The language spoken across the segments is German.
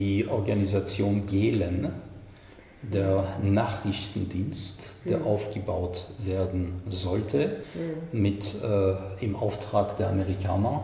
die Organisation Gehlen, der Nachrichtendienst, der aufgebaut werden sollte, im Auftrag der Amerikaner.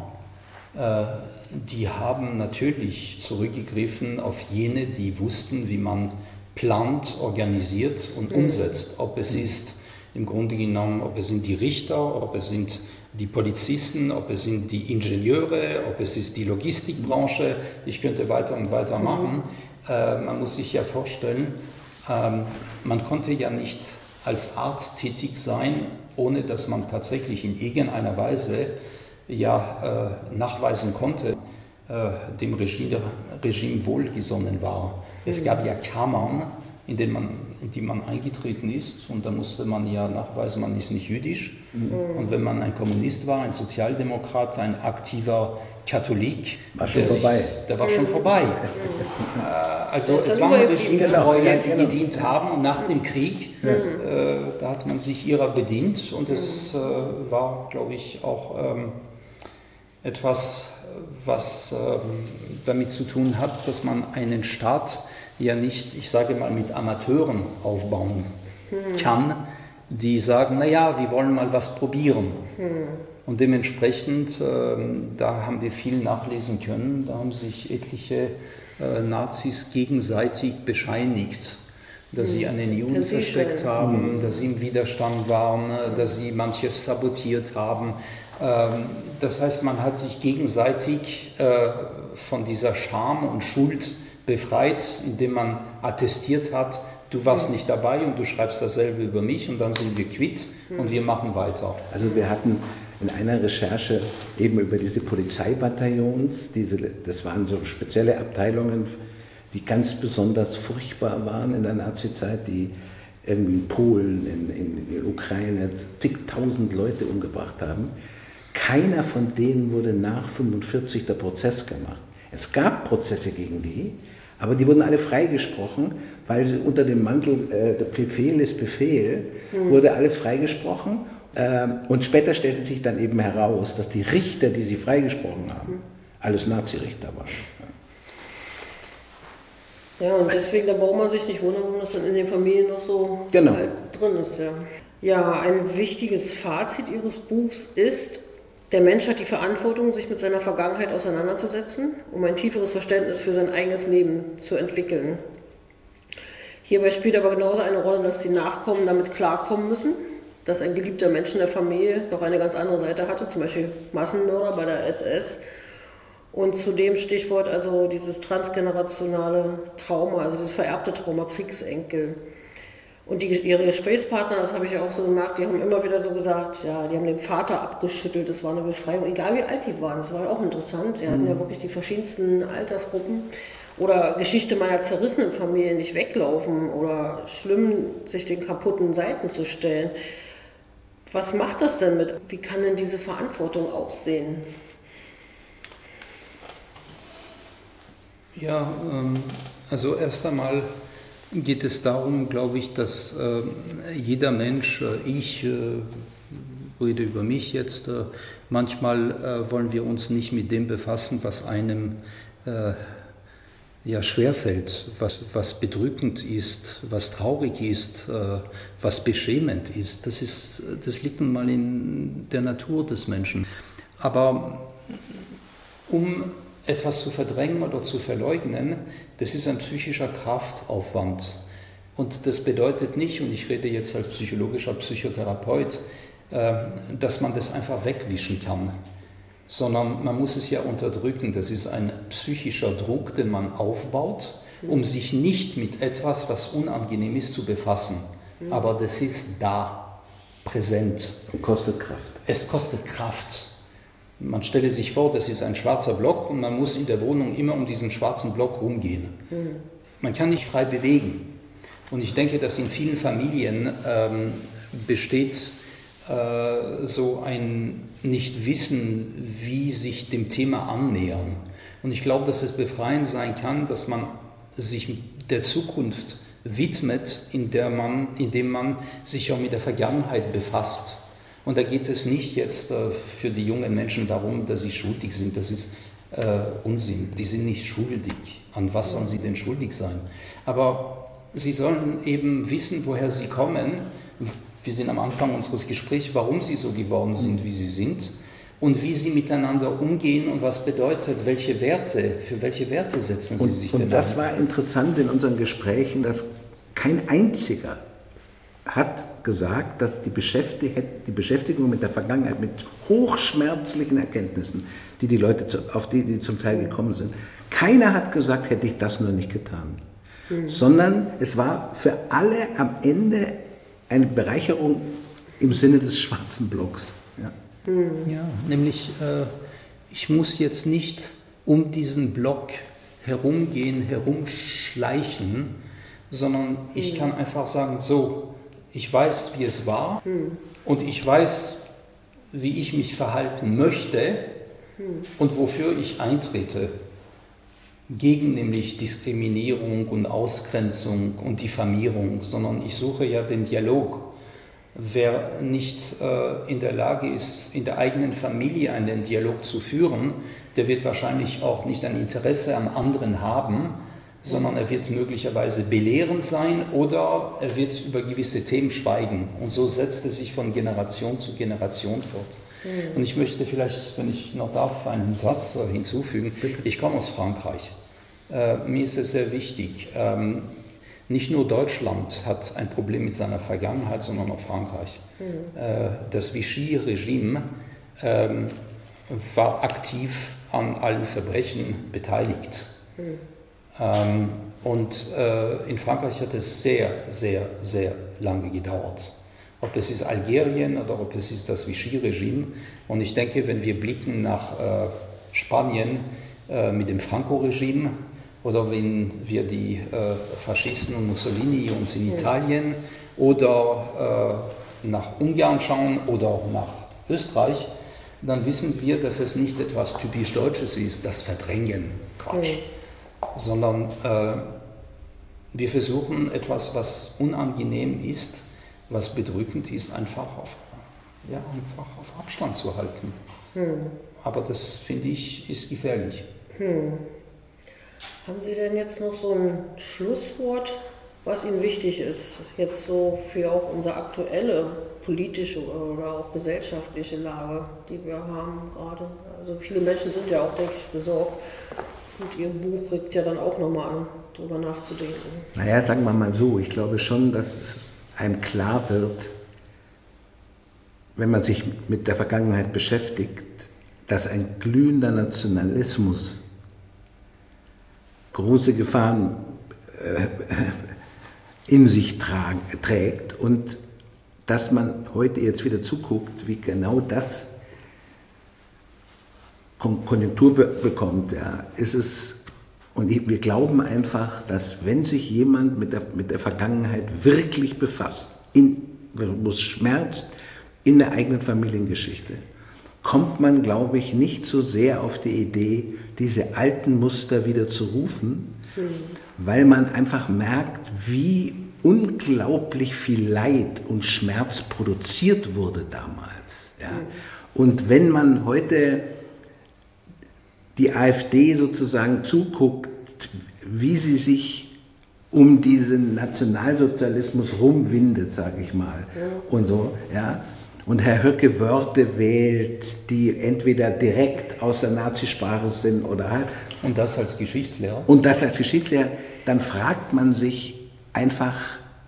Die haben natürlich zurückgegriffen auf jene, die wussten, wie man plant, organisiert und umsetzt. Ob es ist im Grunde genommen, ob es sind die Richter, ob es sind die Polizisten, ob es sind die Ingenieure, ob es ist die Logistikbranche. Ich könnte weiter und weiter machen. Man muss sich ja vorstellen, man konnte ja nicht als Arzt tätig sein, ohne dass man tatsächlich in irgendeiner Weise nachweisen konnte, dem Regime wohlgesonnen war. Es gab ja Kammern, in die man eingetreten ist, und da musste man ja nachweisen, man ist nicht jüdisch. Und wenn man ein Kommunist war, ein Sozialdemokrat, ein aktiver Katholik, der war schon vorbei. Also es waren Regimetreue, die gedient haben, und nach dem Krieg, da hat man sich ihrer bedient, und es war, glaube ich, auch etwas, was damit zu tun hat, dass man einen Staat ja nicht, ich sage mal, mit Amateuren aufbauen kann, die sagen, naja, wir wollen mal was probieren. Und dementsprechend, da haben wir viel nachlesen können, da haben sich etliche Nazis gegenseitig bescheinigt, dass sie einen Juden versteckt haben, dass sie im Widerstand waren, dass sie manches sabotiert haben. Das heißt, man hat sich gegenseitig von dieser Scham und Schuld befreit, indem man attestiert hat, du warst nicht dabei und du schreibst dasselbe über mich, und dann sind wir quitt und wir machen weiter. Also wir hatten in einer Recherche eben über diese Polizeibataillons, das waren so spezielle Abteilungen, die ganz besonders furchtbar waren in der Nazizeit, die irgendwie in Polen, in der Ukraine zigtausend Leute umgebracht haben. Keiner von denen wurde nach 1945 der Prozess gemacht. Es gab Prozesse gegen die, aber die wurden alle freigesprochen, weil sie unter dem Mantel der Befehl ist Befehl, wurde alles freigesprochen. Und später stellte sich dann eben heraus, dass die Richter, die sie freigesprochen haben, alles Nazi-Richter waren. Ja, und deswegen, da braucht man sich nicht wundern, warum das dann in den Familien noch so halt drin ist. Ja, ein wichtiges Fazit Ihres Buchs ist, der Mensch hat die Verantwortung, sich mit seiner Vergangenheit auseinanderzusetzen, um ein tieferes Verständnis für sein eigenes Leben zu entwickeln. Hierbei spielt aber genauso eine Rolle, dass die Nachkommen damit klarkommen müssen, dass ein geliebter Mensch in der Familie noch eine ganz andere Seite hatte, zum Beispiel Massenmörder bei der SS. Und zu dem Stichwort also dieses transgenerationale Trauma, also das vererbte Trauma, Kriegsenkel. Und ihre Gesprächspartner, das habe ich ja auch so gemerkt, die haben immer wieder so gesagt, ja, die haben den Vater abgeschüttelt, das war eine Befreiung, egal wie alt die waren, das war ja auch interessant. Sie hatten ja wirklich die verschiedensten Altersgruppen. Oder Geschichte meiner zerrissenen Familie, nicht weglaufen oder schlimm, sich den kaputten Seiten zu stellen. Was macht das denn mit? Wie kann denn diese Verantwortung aussehen? Ja, also erst einmal geht es darum, glaube ich, dass jeder Mensch, ich rede über mich jetzt, manchmal wollen wir uns nicht mit dem befassen, was einem schwerfällt, was bedrückend ist, was traurig ist, was beschämend ist. Das liegt nun mal in der Natur des Menschen. Aber um etwas zu verdrängen oder zu verleugnen, das ist ein psychischer Kraftaufwand. Und das bedeutet nicht, und ich rede jetzt als psychologischer Psychotherapeut, dass man das einfach wegwischen kann, sondern man muss es ja unterdrücken. Das ist ein psychischer Druck, den man aufbaut, um sich nicht mit etwas, was unangenehm ist, zu befassen. Aber das ist da, präsent. Und kostet Kraft. Es kostet Kraft. Man stelle sich vor, das ist ein schwarzer Block und man muss in der Wohnung immer um diesen schwarzen Block rumgehen. Man kann nicht frei bewegen. Und ich denke, dass in vielen Familien besteht so ein Nicht-Wissen, wie sich dem Thema annähern. Und ich glaube, dass es befreiend sein kann, dass man sich der Zukunft widmet, indem man sich auch mit der Vergangenheit befasst. Und da geht es nicht jetzt für die jungen Menschen darum, dass sie schuldig sind. Das ist Unsinn. Die sind nicht schuldig. An was sollen sie denn schuldig sein? Aber sie sollen eben wissen, woher sie kommen. Wir sind am Anfang unseres Gesprächs, warum sie so geworden sind, wie sie sind. Und wie sie miteinander umgehen und was bedeutet, für welche Werte setzen sie sich denn ein? Und das war interessant in unseren Gesprächen, dass kein einziger hat gesagt, dass die Beschäftigung mit der Vergangenheit, mit hochschmerzlichen Erkenntnissen, die Leute, auf die zum Teil gekommen sind, keiner hat gesagt, hätte ich das nur nicht getan. Sondern es war für alle am Ende eine Bereicherung im Sinne des schwarzen Blocks. Ja. Ja, nämlich ich muss jetzt nicht um diesen Block herumgehen, herumschleichen, sondern ich kann einfach sagen, so, ich weiß, wie es war und ich weiß, wie ich mich verhalten möchte und wofür ich eintrete. Gegen nämlich Diskriminierung und Ausgrenzung und Diffamierung, sondern ich suche ja den Dialog. Wer nicht in der Lage ist, in der eigenen Familie einen Dialog zu führen, der wird wahrscheinlich auch nicht ein Interesse am anderen haben, sondern er wird möglicherweise belehrend sein oder er wird über gewisse Themen schweigen. Und so setzt es sich von Generation zu Generation fort. Und ich möchte vielleicht, wenn ich noch darf, einen Satz hinzufügen. Ich komme aus Frankreich. Mir ist es sehr wichtig, nicht nur Deutschland hat ein Problem mit seiner Vergangenheit, sondern auch Frankreich. Das Vichy-Regime war aktiv an allen Verbrechen beteiligt. Und in Frankreich hat es sehr, sehr, sehr lange gedauert. Ob es ist Algerien oder ob es ist das Vichy-Regime. Und ich denke, wenn wir blicken nach Spanien mit dem Franco-Regime, oder wenn wir die Faschisten und Mussolini uns in Italien oder nach Ungarn schauen oder auch nach Österreich, dann wissen wir, dass es nicht etwas typisch Deutsches ist, das Verdrängen, Quatsch, sondern wir versuchen etwas, was unangenehm ist, was bedrückend ist, einfach auf Abstand zu halten. Aber das, finde ich, ist gefährlich. Haben Sie denn jetzt noch so ein Schlusswort, was Ihnen wichtig ist, jetzt so für auch unsere aktuelle politische oder auch gesellschaftliche Lage, die wir haben gerade? Also viele Menschen sind ja auch, denke ich, besorgt. Und Ihr Buch regt ja dann auch nochmal an, darüber nachzudenken. Naja, sagen wir mal so, ich glaube schon, dass es einem klar wird, wenn man sich mit der Vergangenheit beschäftigt, dass ein glühender Nationalismus große Gefahren in sich trägt und dass man heute jetzt wieder zuguckt, wie genau das Konjunktur bekommt. Ja, ist es, und wir glauben einfach, dass wenn sich jemand mit der Vergangenheit wirklich befasst, wo es schmerzt, in der eigenen Familiengeschichte, kommt man, glaube ich, nicht so sehr auf die Idee, diese alten Muster wieder zu rufen, weil man einfach merkt, wie unglaublich viel Leid und Schmerz produziert wurde damals. Ja? Und wenn man heute die AfD sozusagen zuguckt, wie sie sich um diesen Nationalsozialismus rumwindet, sage ich mal, und so, ja, und Herr Höcke Wörter wählt, die entweder direkt aus der Nazisprache sind oder halt. Und das als Geschichtslehrer? Und das als Geschichtslehrer, dann fragt man sich einfach,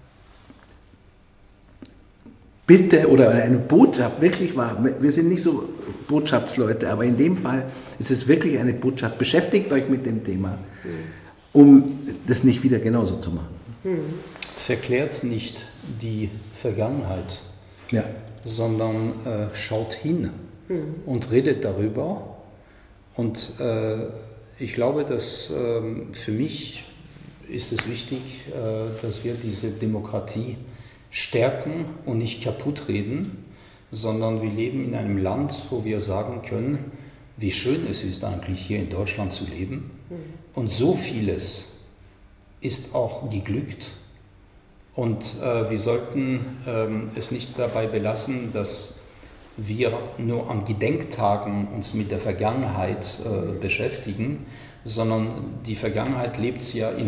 bitte, oder eine Botschaft, wirklich wahr, wir sind nicht so Botschaftsleute, aber in dem Fall ist es wirklich eine Botschaft, beschäftigt euch mit dem Thema, um das nicht wieder genauso zu machen. Verklärt nicht die Vergangenheit. Ja. Sondern schaut hin und redet darüber. Und ich glaube, dass für mich ist es wichtig, dass wir diese Demokratie stärken und nicht kaputt reden, sondern wir leben in einem Land, wo wir sagen können, wie schön es ist eigentlich hier in Deutschland zu leben. Und so vieles ist auch geglückt. Und wir sollten es nicht dabei belassen, dass wir nur an Gedenktagen uns mit der Vergangenheit beschäftigen, sondern die Vergangenheit lebt ja in